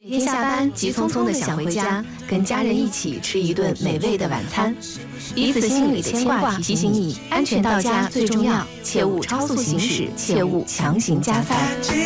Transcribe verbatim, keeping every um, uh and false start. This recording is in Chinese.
每天下班急匆匆的想回家，跟家人一起吃一顿美味的晚餐，彼此心里的牵挂提醒你，安全到家最重要，切勿超速行驶，切勿强行加塞。